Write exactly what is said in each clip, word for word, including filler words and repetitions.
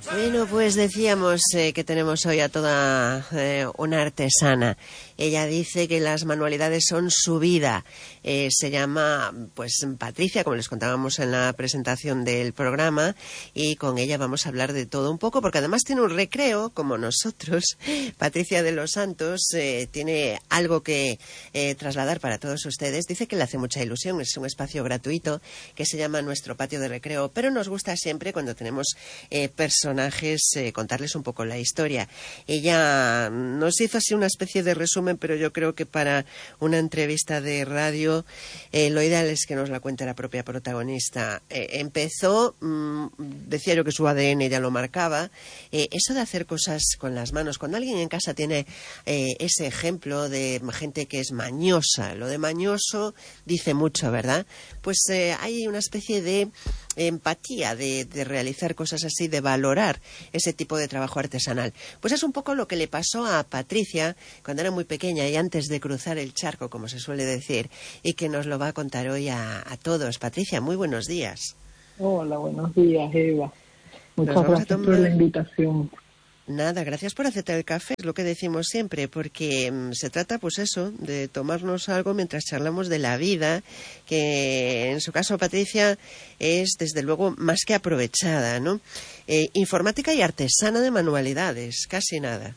Bueno, pues decíamos eh, que tenemos hoy a toda eh, una artesana. Ella dice que las manualidades son su vida. Eh, se llama, pues, Patricia, como les contábamos en la presentación del programa, y con ella vamos a hablar de todo un poco, porque además tiene un recreo, como nosotros. Patricia de los Santos eh, tiene algo que eh, trasladar para todos ustedes. Dice que le hace mucha ilusión, es un espacio gratuito que se llama Nuestro Patio de Recreo, pero nos gusta siempre cuando tenemos eh, personas Eh, contarles un poco la historia. Ella nos hizo así una especie de resumen, pero yo creo que para una entrevista de radio eh, lo ideal es que nos la cuente la propia protagonista. Eh, empezó, mmm, decía yo que su A D N ya lo marcaba, eh, eso de hacer cosas con las manos. Cuando alguien en casa tiene eh, ese ejemplo de gente que es mañosa, lo de mañoso dice mucho, ¿verdad? Pues eh, hay una especie de empatía de, de realizar cosas así, de valorar ese tipo de trabajo artesanal. Pues es un poco lo que le pasó a Patricia cuando era muy pequeña y antes de cruzar el charco, como se suele decir, y que nos lo va a contar hoy a, a todos. Patricia, muy buenos días. Hola, buenos días, Eva. Muchas Nos vamos gracias a tomar... por la invitación. Nada, gracias por aceptar el café, es lo que decimos siempre, porque mmm, se trata, pues eso, de tomarnos algo mientras charlamos de la vida, que en su caso, Patricia, es desde luego más que aprovechada, ¿no? Eh, informática y artesana de manualidades, casi nada.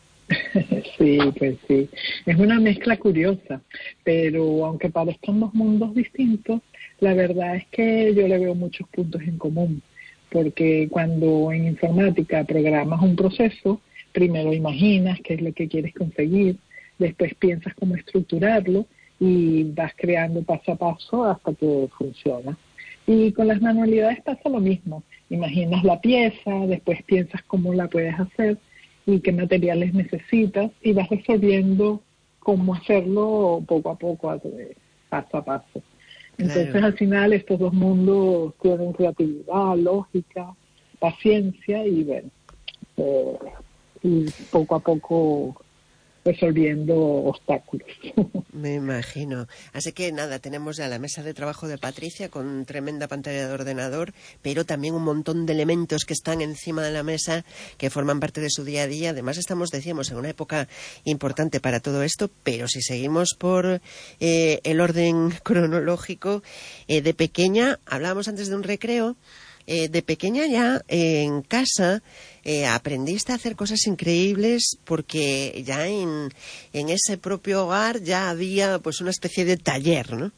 Sí, pues sí. Es una mezcla curiosa, pero aunque parezcan dos mundos distintos, la verdad es que yo le veo muchos puntos en común. Porque cuando en informática programas un proceso, primero imaginas qué es lo que quieres conseguir, después piensas cómo estructurarlo y vas creando paso a paso hasta que funciona. Y con las manualidades pasa lo mismo. Imaginas la pieza, después piensas cómo la puedes hacer y qué materiales necesitas y vas resolviendo cómo hacerlo poco a poco, paso a paso. Entonces, claro, al final, estos dos mundos tienen creatividad, lógica, paciencia y, bueno, eh, y poco a poco resolviendo obstáculos. Me imagino. Así que nada, tenemos ya la mesa de trabajo de Patricia con tremenda pantalla de ordenador, pero también un montón de elementos que están encima de la mesa que forman parte de su día a día. Además estamos, decíamos, en una época importante para todo esto, pero si seguimos por eh, el orden cronológico, eh, de pequeña, hablábamos antes de un recreo, eh, de pequeña ya eh, en casa eh, aprendiste a hacer cosas increíbles porque ya en, en ese propio hogar ya había pues una especie de taller, ¿no?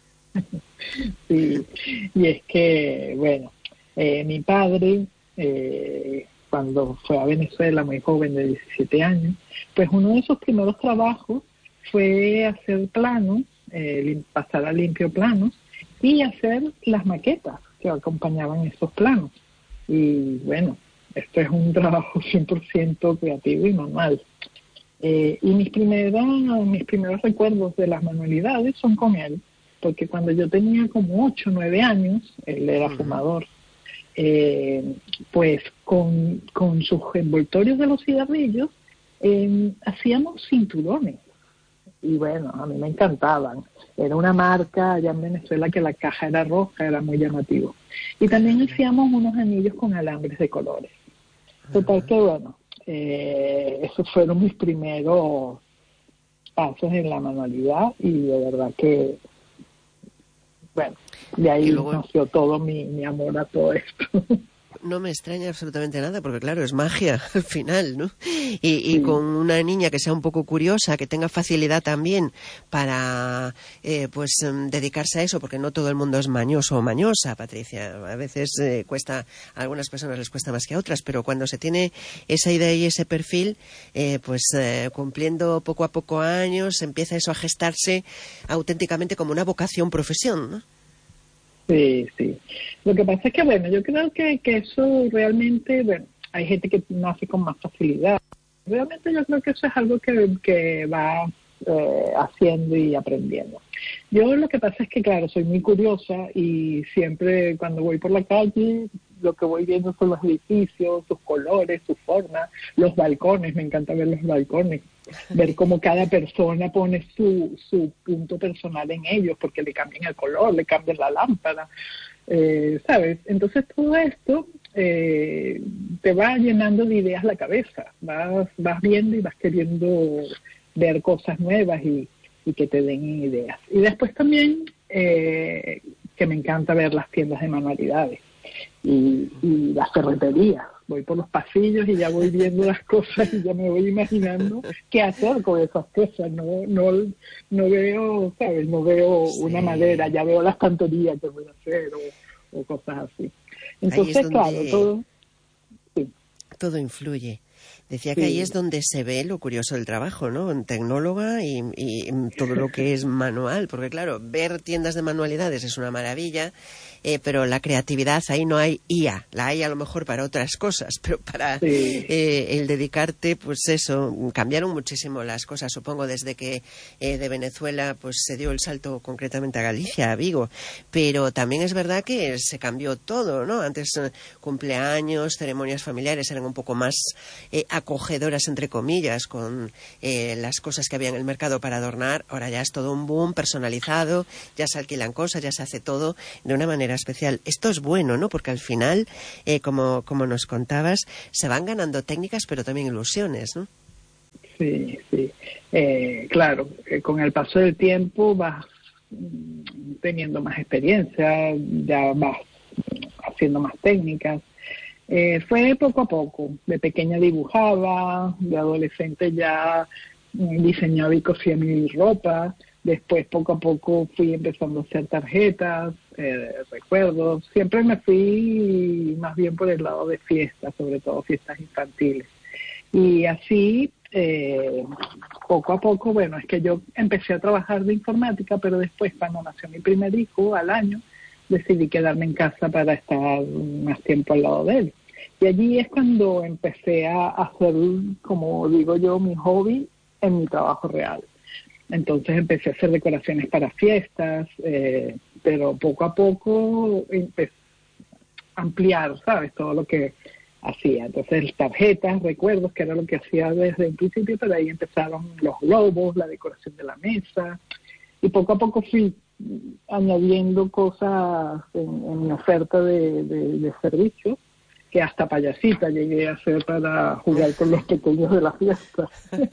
Sí, y es que, bueno, eh, mi padre, eh, cuando fue a Venezuela muy joven, de diecisiete años, pues uno de sus primeros trabajos fue hacer planos, eh, pasar a limpio planos y hacer las maquetas que acompañaban esos planos. Y bueno, esto es un trabajo cien por ciento creativo y manual. Eh, y mis, primeras, mis primeros recuerdos de las manualidades son con él, porque cuando yo tenía como ocho o nueve años, él era uh-huh. fumador, eh, pues con, con sus envoltorios de los cigarrillos eh, hacíamos cinturones. Y bueno, a mí me encantaban. Era una marca allá en Venezuela que la caja era roja, era muy llamativo. Y también hacíamos unos anillos con alambres de colores. Total que bueno, eh, esos fueron mis primeros pasos en la manualidad y de verdad que, bueno, de ahí luego nació todo mi, mi amor a todo esto. No me extraña absolutamente nada, porque claro, es magia al final, ¿no? Y, y sí. Con una niña que sea un poco curiosa, que tenga facilidad también para, eh, pues, dedicarse a eso, porque no todo el mundo es mañoso o mañosa, Patricia. A veces eh, cuesta, a algunas personas les cuesta más que a otras, pero cuando se tiene esa idea y ese perfil, eh, pues eh, cumpliendo poco a poco años, empieza eso a gestarse auténticamente como una vocación, profesión, ¿no? Sí, sí. Lo que pasa es que, bueno, yo creo que, que eso realmente, bueno, hay gente que nace con más facilidad. Realmente yo creo que eso es algo que, que va eh, haciendo y aprendiendo. Yo lo que pasa es que, claro, soy muy curiosa y siempre cuando voy por la calle, lo que voy viendo son los edificios, sus colores, su forma, los balcones, me encanta ver los balcones. Ver cómo cada persona pone su, su punto personal en ellos, porque le cambian el color, le cambian la lámpara, eh, ¿sabes? Entonces todo esto, eh, te va llenando de ideas la cabeza, vas, vas viendo y vas queriendo ver cosas nuevas y, y que te den ideas. Y después también eh, que me encanta ver las tiendas de manualidades y, y las ferreterías. Voy por los pasillos y ya voy viendo las cosas y ya me voy imaginando qué hacer con esas cosas. No, no, no veo, ¿sabes? No veo sí. una madera, ya veo la estantería que voy a hacer o, o cosas así. Entonces, donde... claro, todo... Sí. Todo influye. Decía que sí. Ahí es donde se ve lo curioso del trabajo, ¿no? En tecnóloga y, y todo lo que es manual, porque claro, ver tiendas de manualidades es una maravilla, eh, pero la creatividad, ahí no hay I A, la hay a lo mejor para otras cosas, pero para sí. eh, el dedicarte, pues eso, cambiaron muchísimo las cosas, supongo, desde que eh, de Venezuela pues se dio el salto concretamente a Galicia, a Vigo, pero también es verdad que se cambió todo, ¿no? Antes eh, cumpleaños, ceremonias familiares eran un poco más eh, acogedoras, entre comillas, con eh, las cosas que había en el mercado para adornar. Ahora ya es todo un boom personalizado, ya se alquilan cosas, ya se hace todo de una manera especial. Esto es bueno, ¿no? Porque al final, eh, como, como nos contabas, se van ganando técnicas, pero también ilusiones, ¿no? Sí, sí. Eh, claro, eh, con el paso del tiempo vas teniendo más experiencia, ya vas haciendo más técnicas. Eh, fue poco a poco. De pequeña dibujaba, de adolescente ya diseñaba y cosía mi ropa. Después, poco a poco, fui empezando a hacer tarjetas, eh, recuerdos. Siempre me fui más bien por el lado de fiestas, sobre todo fiestas infantiles. Y así, eh, poco a poco, bueno, es que yo empecé a trabajar de informática, pero después, cuando nació mi primer hijo, al año, decidí quedarme en casa para estar más tiempo al lado de él. Y allí es cuando empecé a hacer, como digo yo, mi hobby en mi trabajo real. Entonces empecé a hacer decoraciones para fiestas, eh, pero poco a poco empecé a ampliar, ¿sabes? Todo lo que hacía. Entonces tarjetas, recuerdos, que era lo que hacía desde el principio, pero ahí empezaron los globos, la decoración de la mesa, y poco a poco fui añadiendo cosas en, en mi oferta de, de, de servicios, que hasta payasita llegué a hacer para jugar con los pequeños de la fiesta.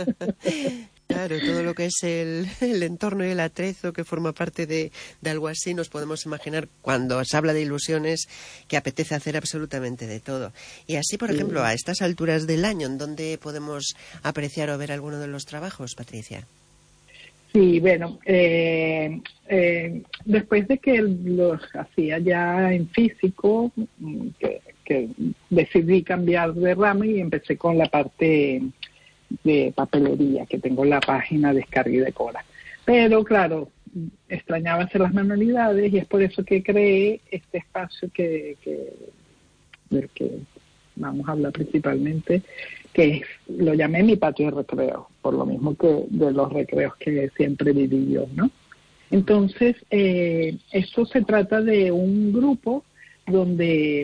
Claro, todo lo que es el, el entorno y el atrezo que forma parte de, de algo así, nos podemos imaginar cuando se habla de ilusiones que apetece hacer absolutamente de todo. Y así, por sí. ejemplo, a estas alturas del año, ¿en dónde podemos apreciar o ver alguno de los trabajos, Patricia? Sí, bueno, eh, eh, después de que los hacía ya en físico, que, que decidí cambiar de rama y empecé con la parte de papelería, que tengo la página Descarga y Decora. Pero claro, extrañaba hacer las manualidades y es por eso que creé este espacio que, que del que vamos a hablar principalmente, que es, lo llamé mi patio de recreo, por lo mismo que de los recreos que siempre viví yo, ¿no? Entonces, eh, esto se trata de un grupo donde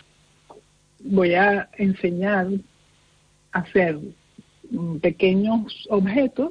voy a enseñar a hacer pequeños objetos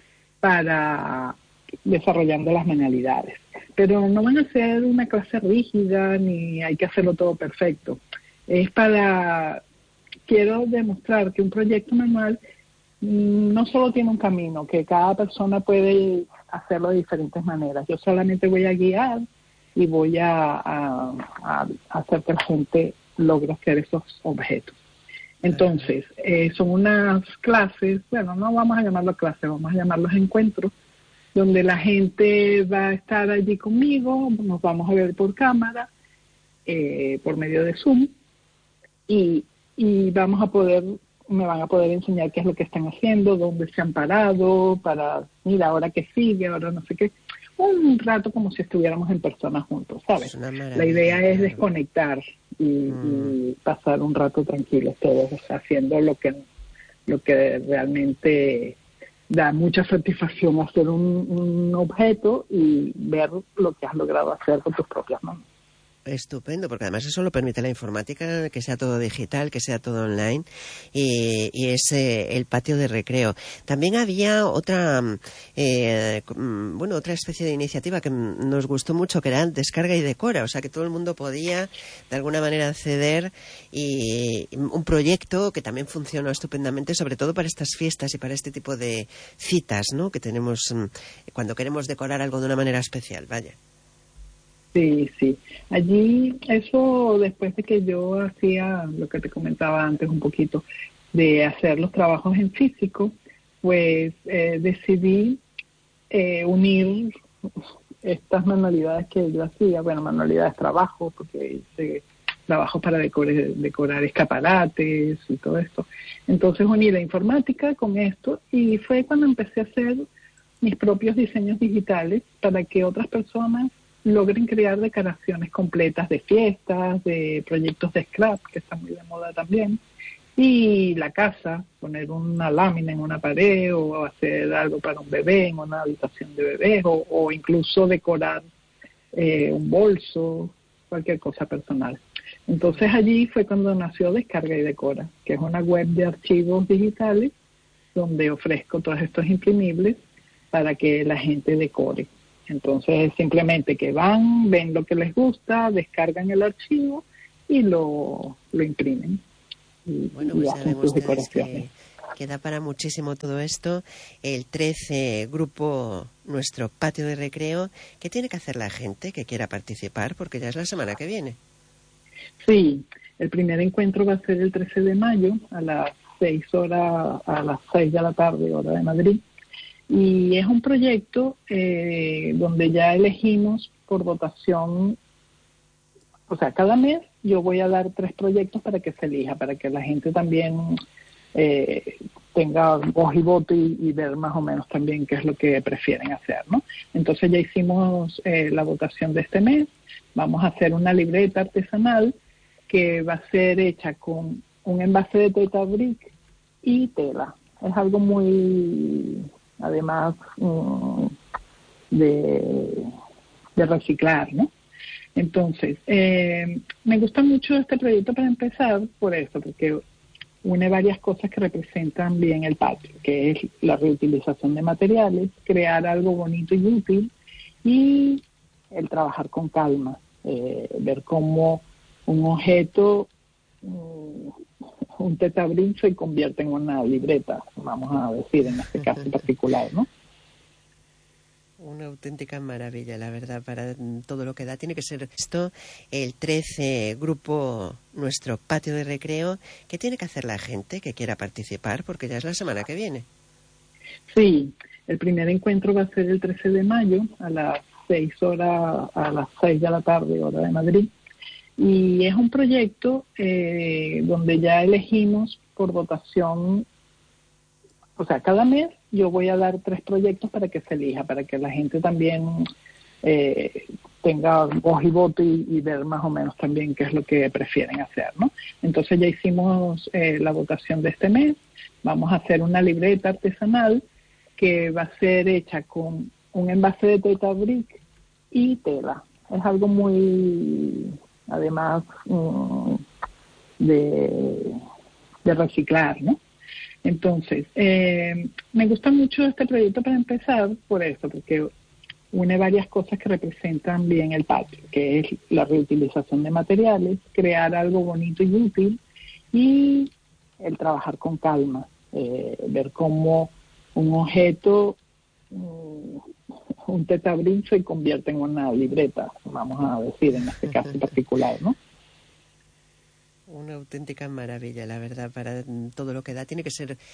para desarrollando las manualidades. Pero no van a ser una clase rígida ni hay que hacerlo todo perfecto. Es para... Quiero demostrar que un proyecto manual no solo tiene un camino, que cada persona puede hacerlo de diferentes maneras. Yo solamente voy a guiar y voy a, a, a hacer que la gente logre hacer esos objetos. Entonces, eh, son unas clases, bueno, no vamos a llamarlo clases, vamos a llamarlos encuentros, donde la gente va a estar allí conmigo, nos vamos a ver por cámara, eh, por medio de Zoom, y, y vamos a poder, me van a poder enseñar qué es lo que están haciendo, dónde se han parado, para, mira, ahora qué sigue, ahora no sé qué. Un rato como si estuviéramos en persona juntos, ¿sabes? La idea es desconectar y, mm. y pasar un rato tranquilos todos, o sea, haciendo lo que lo que realmente da mucha satisfacción, hacer un, un objeto y ver lo que has logrado hacer con tus propias manos. Estupendo, porque además eso lo permite la informática, que sea todo digital, que sea todo online, y, y es eh, el patio de recreo. También había otra, eh, bueno, otra especie de iniciativa que nos gustó mucho, que era Descarga y Decora, o sea que todo el mundo podía de alguna manera acceder, y un proyecto que también funcionó estupendamente, sobre todo para estas fiestas y para este tipo de citas, ¿no?, que tenemos cuando queremos decorar algo de una manera especial, vaya. Sí, sí. Allí, eso después de que yo hacía lo que te comentaba antes un poquito, de hacer los trabajos en físico, pues eh, decidí eh, unir estas manualidades que yo hacía, bueno, manualidades trabajo, porque hice trabajo para decorar, decorar escaparates y todo esto. Entonces uní la informática con esto y fue cuando empecé a hacer mis propios diseños digitales para que otras personas logren crear decoraciones completas de fiestas, de proyectos de scrap, que está muy de moda también, y la casa, poner una lámina en una pared o hacer algo para un bebé en una habitación de bebés o, o incluso decorar eh, un bolso, cualquier cosa personal. Entonces allí fue cuando nació Descarga y Decora, que es una web de archivos digitales donde ofrezco todos estos imprimibles para que la gente decore. Entonces, simplemente que van, ven lo que les gusta, descargan el archivo y lo, lo imprimen. Y, bueno, y pues hacen saben sus ustedes decoraciones. que, que da para muchísimo todo esto. El trece, grupo Nuestro Patio de Recreo. ¿Qué tiene que hacer la gente que quiera participar? Porque ya es la semana que viene. Sí, el primer encuentro va a ser el trece de mayo a las seis horas, a las seis de la tarde, hora de Madrid. Y es un proyecto eh, donde ya elegimos por votación, o sea, cada mes yo voy a dar tres proyectos para que se elija, para que la gente también eh, tenga voz y voto y, y ver más o menos también qué es lo que prefieren hacer, ¿no? Entonces ya hicimos eh, la votación de este mes, vamos a hacer una libreta artesanal que va a ser hecha con un envase de Teta Brick y tela. Es algo muy... además um, de, de reciclar, ¿no? Entonces, eh, me gusta mucho este proyecto para empezar por eso, porque une varias cosas que representan bien el patio, que es la reutilización de materiales, crear algo bonito y útil, y el trabajar con calma, eh, ver cómo un objeto, um, un tetabrín se convierte en una libreta, vamos a decir, en este caso en particular, ¿no? Una auténtica maravilla, la verdad, para todo lo que da. Tiene que ser esto, el trece, grupo Nuestro Patio de Recreo. ¿Qué tiene que hacer la gente que quiera participar? Porque ya es la semana que viene. Sí, el primer encuentro va a ser el trece de mayo a las seis horas, a las seis de la tarde, hora de Madrid. Y es un proyecto eh, donde ya elegimos por votación, o sea, cada mes yo voy a dar tres proyectos para que se elija, para que la gente también eh, tenga voz y voto y, y ver más o menos también qué es lo que prefieren hacer, ¿no? Entonces ya hicimos eh, la votación de este mes, vamos a hacer una libreta artesanal que va a ser hecha con un envase de Teta Brick y tela. Es algo muy... además um, de, de reciclar, ¿no? Entonces, eh, me gusta mucho este proyecto para empezar por eso, porque une varias cosas que representan bien el patio, que es la reutilización de materiales, crear algo bonito y útil, y el trabajar con calma, eh, ver cómo un objeto, um, un tetabrín se convierte en una libreta, vamos a decir, en este caso en particular, ¿no? Una auténtica maravilla, la verdad, para todo lo que da. Tiene que ser